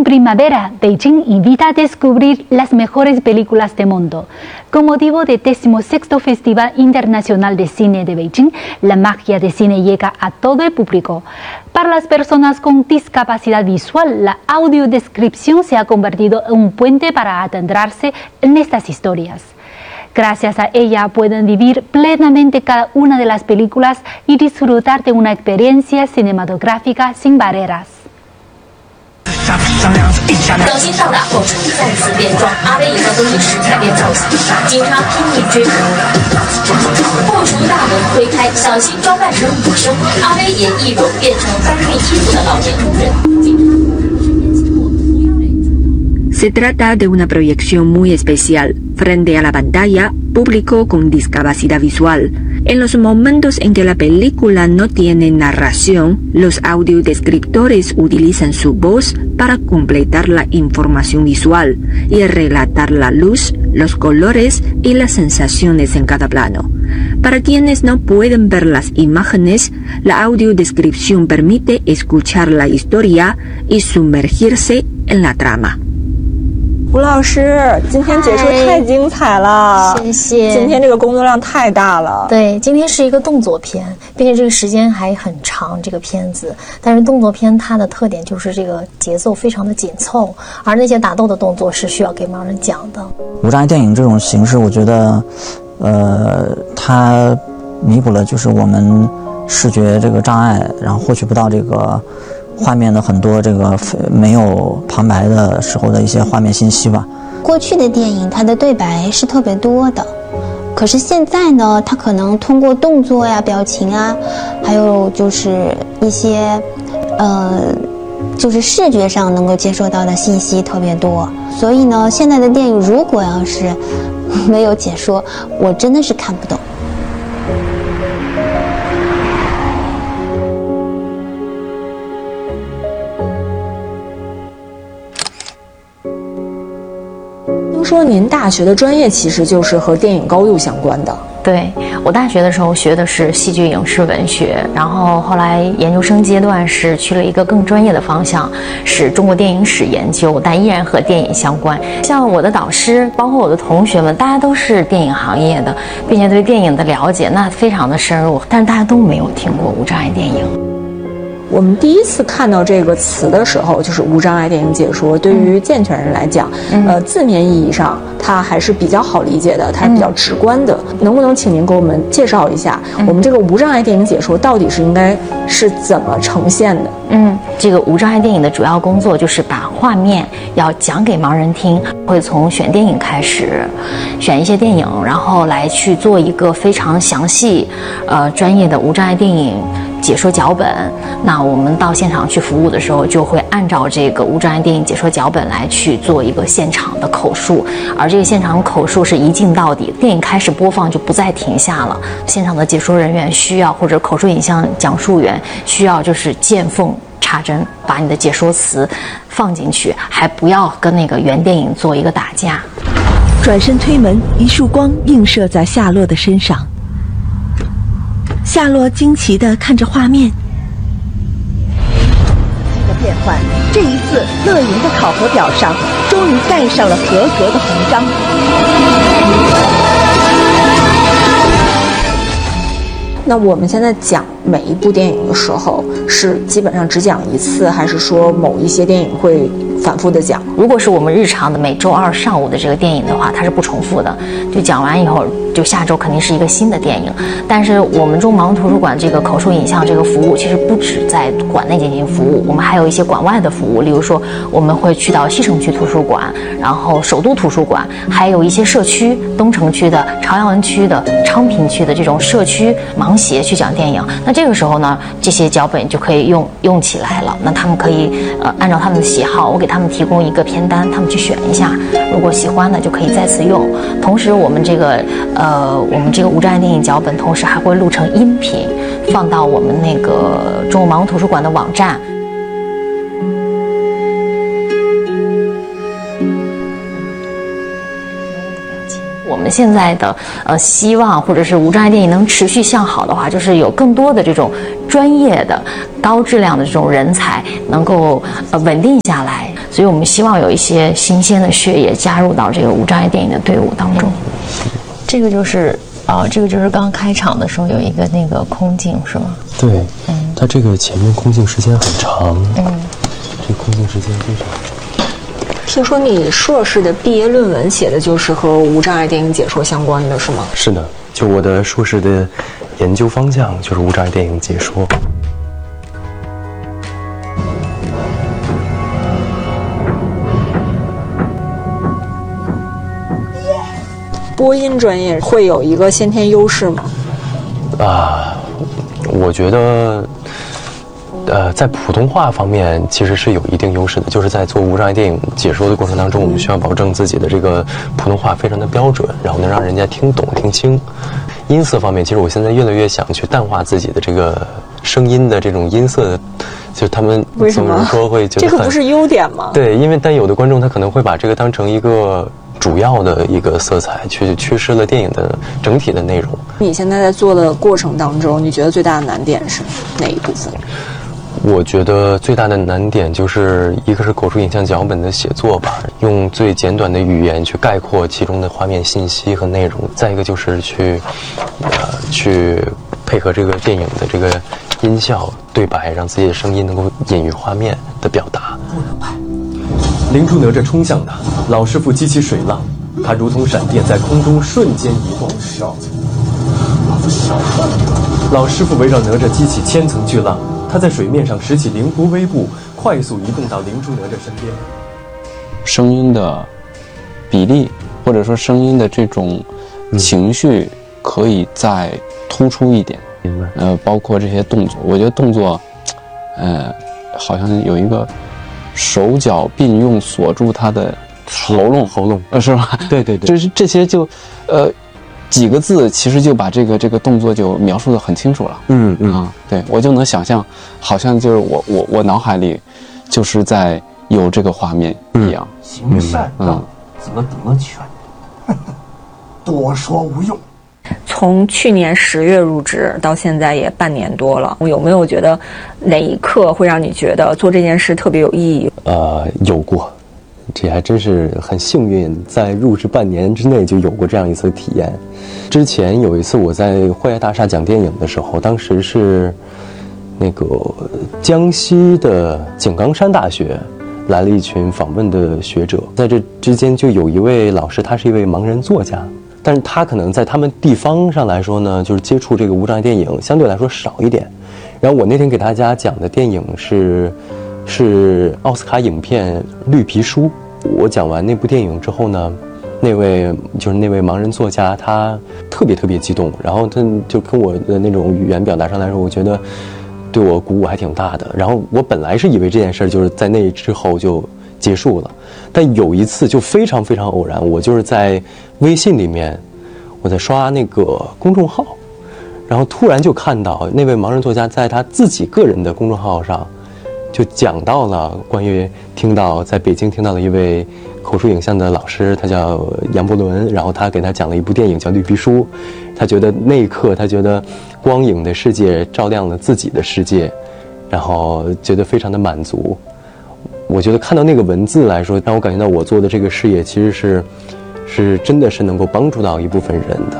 En primavera, Beijing invita a descubrir las mejores películas del mundo. Con motivo del 16º Festival Internacional de Cine de Beijing, la magia de cine llega a todo el público. Para las personas con discapacidad visual, la audiodescripción se ha convertido en un puente para adentrarse en estas historias. Gracias a ella pueden vivir plenamente cada una de las películas y disfrutar de una experiencia cinematográfica sin barreras. 小心上打后再次变装，阿威也在更衣室改变造型，警察拼命追捕。后厨大门推开，小新装扮成女生，阿威也易容变成搬运衣服的老年工人。 Se trata de una proyección muy especial. Frente a la pantalla, público con discapacidad visual. En los momentos en que la película no tiene narración, los audiodescriptores utilizan su voz para completar la información visual y relatar la luz, los colores y las sensaciones en cada plano. Para quienes no pueden ver las imágenes, la audiodescripción permite escuchar la historia y sumergirse en la trama. 吴老师，今天解说太精彩了， 谢谢。 今天这个工作量太大了。 对，今天是一个动作片，并且这个时间还很长，这个片子。但是动作片它的特点就是这个节奏非常的紧凑，而那些打斗的动作是需要给盲人讲的。 无障碍电影这种形式，我觉得，它弥补了就是我们视觉这个障碍，然后获取不到这个。 画面的很多这个没有旁白的时候的一些画面信息吧。 过去的电影它的对白是特别多的，可是现在呢，它可能通过动作呀、表情啊，还有就是一些就是视觉上能够接受到的信息特别多。所以呢，现在的电影如果要是没有解说，我真的是看不懂。 说您大学的专业其实就是和电影高度相关的。 对，我大学的时候学的是戏剧影视文学，然后后来研究生阶段是去了一个更专业的方向，是中国电影史研究，但依然和电影相关。像我的导师，包括我的同学们，大家都是电影行业的，并且对电影的了解那非常的深入，但是大家都没有听过无障碍电影。 我们第一次看到这个词的时候，就是无障碍电影解说。对于健全人来讲，字面意义上它还是比较好理解的，它是比较直观的。能不能请您给我们介绍一下，我们这个无障碍电影解说到底是应该是怎么呈现的？ 这个无障碍电影的主要工作就是把画面要讲给盲人听，会从选电影开始，选一些电影，然后来去做一个非常详细、专业的无障碍电影。 解说脚本，那我们到现场去服务的时候，就会按照这个无障碍电影解说脚本来去做一个现场的口述，而这个现场口述是一镜到底，电影开始播放就不再停下了。现场的解说人员需要，或者口述影像讲述员需要，就是见缝插针，把你的解说词放进去，还不要跟那个原电影做一个打架。 转身推门，一束光映射在夏洛的身上。 夏洛惊奇地看着画面，的变换。这一次，乐莹的考核表上终于盖上了合格的红章。 那我们现在讲每一部电影的时候，是基本上只讲一次，还是说某一些电影会反复的讲？ 如果是我们日常的每周二上午的这个电影的话，它是不重复的，就讲完以后。 就下周肯定是一个新的电影，但是我们中盲图书馆这个口述影像这个服务，其实不止在馆内进行服务，我们还有一些馆外的服务，例如说我们会去到西城区图书馆，然后首都图书馆，还有一些社区，东城区的、朝阳区的、昌平区的这种社区盲协去讲电影。那这个时候呢，这些脚本就可以用起来了。那他们可以按照他们的喜好，我给他们提供一个片单，他们去选一下，如果喜欢的就可以再次用。同时，我们这个无障碍电影脚本，同时还会录成音频，放到我们那个中国盲图书馆的网站。我们现在的希望，或者是无障碍电影能持续向好的话，就是有更多的这种专业的、高质量的这种人才能够稳定下来。 所以我们希望有一些新鲜的血液加入到这个无障碍电影的队伍当中。 这个就是这个就是刚开场的时候有一个那个空镜是吗？ 对，它这个前面空镜时间很长，这空镜时间非常长。 听说你硕士的毕业论文写的就是和无障碍电影解说相关的是吗？ 是的，就我的硕士的研究方向就是无障碍电影解说。 播音专业会有一个先天优势吗？ 我觉得，在普通话方面其实是有一定优势的，就是在做无障碍电影解说的过程当中，我们需要保证自己的这个普通话非常的标准，然后能让人家听懂听清。音色方面，其实我现在越来越想去淡化自己的这个声音的这种音色，就他们总是说会觉得这个不是优点吗？ 对，因为但有的观众他可能会把这个当成一个主要的一个色彩，去缺失了电影的整体的内容。 你现在在做的过程当中，你觉得最大的难点是哪一部分？ 我觉得最大的难点就是一个是口述影像脚本的写作吧，用最简短的语言去概括其中的画面信息和内容；再一个就是去配合这个电影的这个音效、对白，让自己的声音能够隐喻画面的表达。 灵珠哪吒冲向他，老师傅激起水浪，他如同闪电在空中瞬间移动。老师傅围绕哪吒激起千层巨浪，他在水面上拾起灵狐微步，快速移动到灵珠哪吒身边。 声音的比例，或者说声音的这种情绪，可以再突出一点。包括这些动作，我觉得动作，好像有一个手脚并用锁住他的喉咙，是吧？对，就是这些就，几个字其实就把这个动作就描述得很清楚了。对，我就能想象，好像就是我脑海里就是在有这个画面一样。 行善道，则得全。多说无用。 从去年10月入职到现在也半年多了，有没有觉得哪一刻会让你觉得做这件事特别有意义？ 有过，这还真是很幸运，在入职半年之内就有过这样一次体验。之前有一次我在惠爱大厦讲电影的时候，当时是那个江西的井冈山大学来了一群访问的学者，在这之间就有一位老师，他是一位盲人作家。但是他可能在他们地方上来说呢，就是接触这个无障碍电影相对来说少一点。然后我那天给大家讲的电影是奥斯卡影片《绿皮书》。我讲完那部电影之后呢，那位盲人作家他特别激动，然后他就跟我的那种语言表达上来说，我觉得对我鼓舞还挺大的。然后我本来是以为这件事就是在那之后就结束了，但有一次就非常偶然，我就是在微信里面，我在刷那个公众号，然后突然就看到那位盲人作家在他自己个人的公众号上就讲到了关于在北京听到了一位口述影像的老师，他叫杨伯伦，然后他给他讲了一部电影叫《绿皮书》，他觉得那一刻他觉得光影的世界照亮了自己的世界，然后觉得非常的满足。我觉得看到那个文字来说，让我感觉到我做的这个事业其实是真的是能够帮助到一部分人的。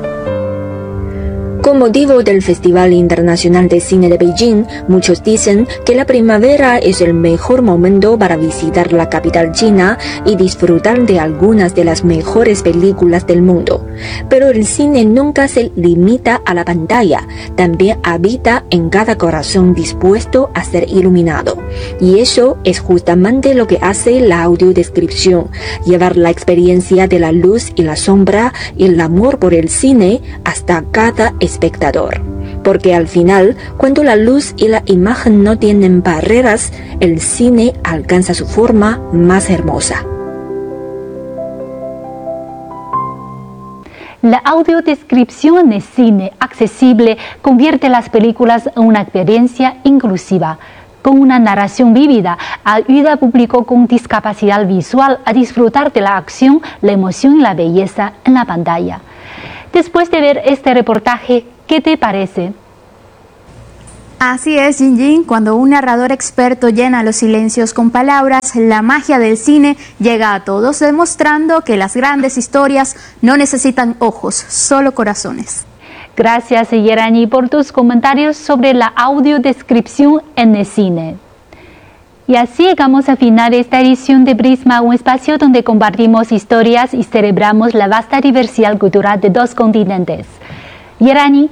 Con motivo del Festival Internacional de Cine de Beijing, muchos dicen que la primavera es el mejor momento para visitar la capital china y disfrutar de algunas de las mejores películas del mundo. Pero el cine nunca se limita a la pantalla, también habita en cada corazón dispuesto a ser iluminado. Y eso es justamente lo que hace la audiodescripción, llevar la experiencia de la luz y la sombra y el amor por el cine hasta cada espectador. Porque al final, cuando la luz y la imagen no tienen barreras, el cine alcanza su forma más hermosa. La audiodescripción de cine accesible convierte las películas en una experiencia inclusiva. Con una narración vívida, ayuda al público con discapacidad visual a disfrutar de la acción, la emoción y la belleza en la pantalla. Después de ver este reportaje, ¿qué te parece? Así es, Jinjin, cuando un narrador experto llena los silencios con palabras, la magia del cine llega a todos, demostrando que las grandes historias no necesitan ojos, solo corazones. Gracias, Yerani, por tus comentarios sobre la audiodescripción en el cine. Y así llegamos a final esta edición de Prisma, un espacio donde compartimos historias y celebramos la vasta diversidad cultural de 2 continentes. Yerani.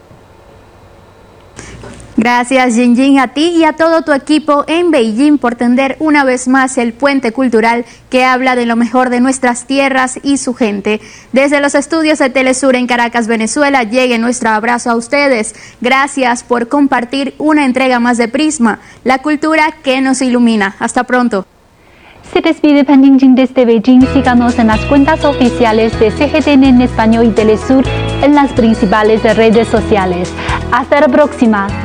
Gracias, Jinjin, a ti y a todo tu equipo en Beijing por tender una vez más el puente cultural que habla de lo mejor de nuestras tierras y su gente. Desde los estudios de Telesur en Caracas, Venezuela, llegue nuestro abrazo a ustedes. Gracias por compartir una entrega más de Prisma, la cultura que nos ilumina. Hasta pronto. Se despide Pan Jingjing desde Beijing. Síganos en las cuentas oficiales de CGTN en español y Telesur en las principales redes sociales. Hasta la próxima.